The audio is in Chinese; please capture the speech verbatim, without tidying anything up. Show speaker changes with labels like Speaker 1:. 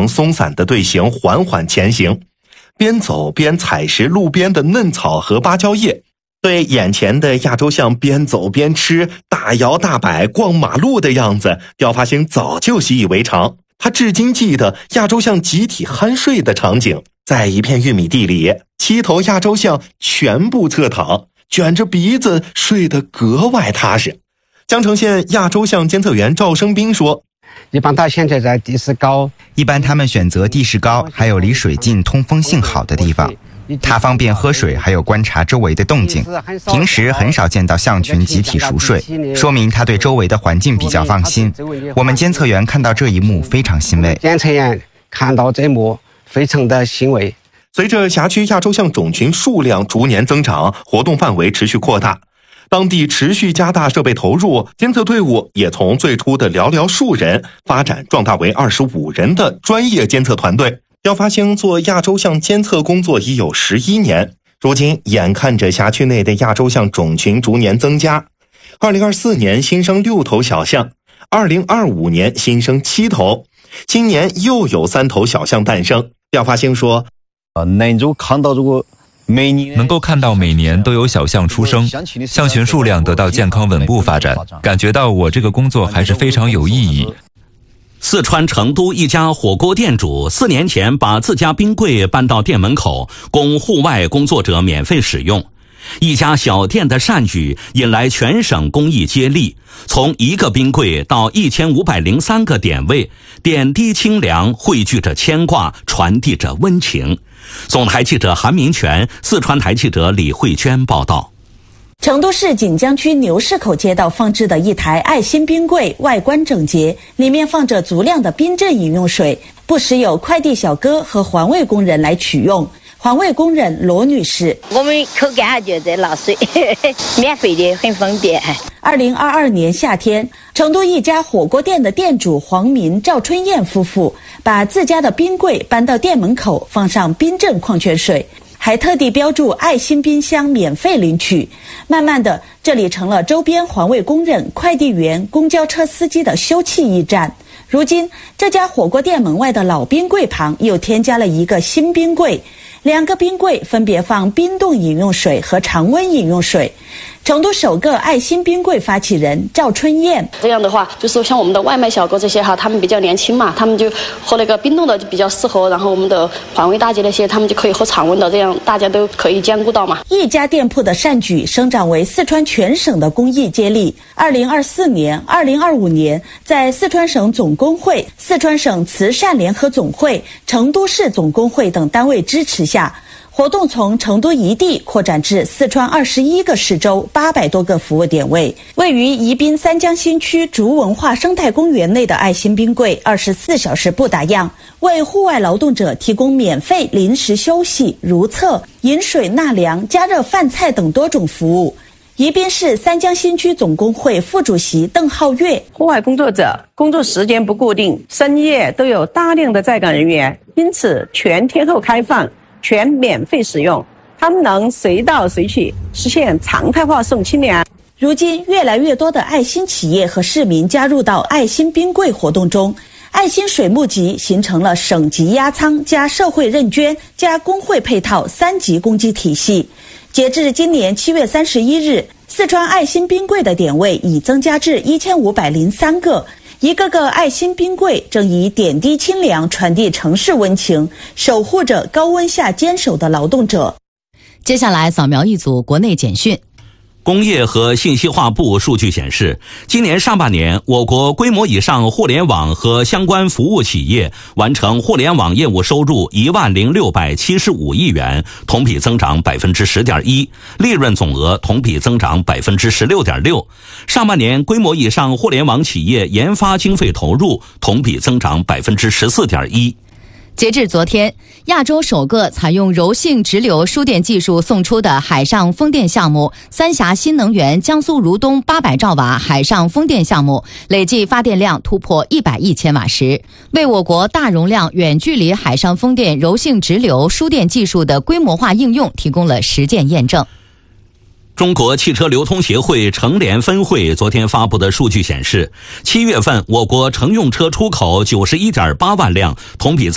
Speaker 1: 松散的队形缓缓前行，边走边采食路边的嫩草和芭蕉叶，对眼前的亚洲象边走边吃、大摇大摆逛马路的样子，刁发星早就习以为常。他至今记得亚洲象集体酣睡的场景，在一片玉米地里，七头亚洲象全部侧躺，卷着鼻子睡得格外踏实。江城县亚洲象监测员赵生斌说，
Speaker 2: 一般它选择在地势高，
Speaker 3: 一般他们选择地势高还有离水近通风性好的地方，它方便喝水还有观察周围的动静。平时很少见到象群集体熟睡，说明它对周围的环境比较放心。我们监测员看到这一幕非常欣慰。
Speaker 2: 监测员看到这一幕非常的欣慰。
Speaker 1: 随着辖区亚洲象种群数量逐年增长，活动范围持续扩大，当地持续加大设备投入，监测队伍也从最初的寥寥数人发展壮大为二十五人的专业监测团队。刁发星做亚洲象监测工作已有十一年，如今眼看着辖区内的亚洲象种群逐年增加，二零二四年新生六头小象，二零二五年新生七头，今年又有三头小象诞生。刁发星说，
Speaker 4: 呃，能够看到这个每年
Speaker 5: 能够看到每年都有小象出生，象群数量得到健康稳步发展，感觉到我这个工作还是非常有意义。
Speaker 6: 四川成都一家火锅店主四年前把自家冰柜搬到店门口，供户外工作者免费使用。一家小店的善举引来全省公益接力，从一个冰柜到一千五百零三个点位，点滴清凉，汇聚着牵挂，传递着温情。总台记者韩明全，四川台记者李慧娟报道。
Speaker 7: 成都市锦江区牛市口街道放置的一台爱心冰柜外观整洁，里面放着足量的冰镇饮用水，不时有快递小哥和环卫工人来取用。环卫工人罗女士，
Speaker 8: 我们口干就在拿水，免费的，很方便。
Speaker 7: 二零二二年夏天，成都一家火锅店的店主黄民、赵春燕夫妇把自家的冰柜搬到店门口，放上冰镇矿泉水，还特地标注爱心冰箱免费领取。慢慢的，这里成了周边环卫工人、快递员、公交车司机的休憩驿站。如今，这家火锅店门外的老冰柜旁又添加了一个新冰柜，两个冰柜分别放冰冻饮用水和常温饮用水。成都首个爱心冰柜发起人赵春燕，
Speaker 9: 这样的话，就是像我们的外卖小哥这些哈，他们比较年轻嘛，他们就喝那个冰冻的就比较适合，然后我们的环卫大姐那些，他们就可以喝常温的，这样大家都可以兼顾到嘛。
Speaker 7: 一家店铺的善举生长为四川全省的公益接力。二零二四年、二零二五年，在四川省总工会、四川省慈善联合总会、成都市总工会等单位支持下，活动从成都一地扩展至四川二十一个市州八百多个服务点位。位于宜宾三江新区竹文化生态公园内的爱心冰柜二十四小时不打烊，为户外劳动者提供免费临时休息、如厕、饮水纳凉、加热饭菜等多种服务。宜宾市三江新区总工会副主席邓浩月，
Speaker 10: 户外工作者工作时间不固定，深夜都有大量的在岗人员，因此全天候开放，全免费使用，他们能随到随去，实现常态化送清凉。
Speaker 7: 如今，越来越多的爱心企业和市民加入到爱心冰柜活动中，爱心水募集形成了省级压仓加社会认捐加工会配套三级公积体系。截至今年七月三十一日，四川爱心冰柜的点位已增加至一千五百零三个。一个个爱心冰柜正以点滴清凉传递城市温情，守护着高温下坚守的劳动者。
Speaker 11: 接下来扫描一组国内简讯。
Speaker 6: 工业和信息化部数据显示，今年上半年，我国规模以上互联网和相关服务企业完成互联网业务收入一万零六百七十五亿元，同比增长百分之十点一，利润总额同比增长百分之十六点六。上半年规模以上互联网企业研发经费投入同比增长百分之十四点一。
Speaker 11: 截至昨天，亚洲首个采用柔性直流输电技术送出的海上风电项目三峡新能源江苏如东八百兆瓦海上风电项目，累计发电量突破一百亿千瓦时，为我国大容量远距离海上风电柔性直流输电技术的规模化应用提供了实践验证。
Speaker 6: 中国汽车流通协会成联分会昨天发布的数据显示，七月份我国乘用车出口九十一点八万辆，同比增